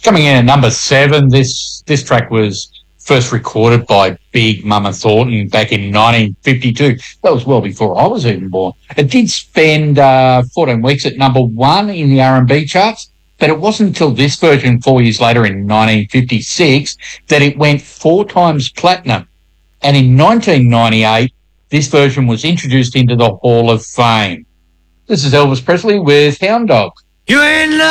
Coming in at number 7, this track was first recorded by Big Mama Thornton back in 1952. That was well before I was even born. It did spend 14 weeks at number 1 in the R&B charts, but it wasn't until this version 4 years later in 1956 that it went 4 times platinum. And in 1998, this version was introduced into the Hall of Fame. This is Elvis Presley with Hound Dog. You ain't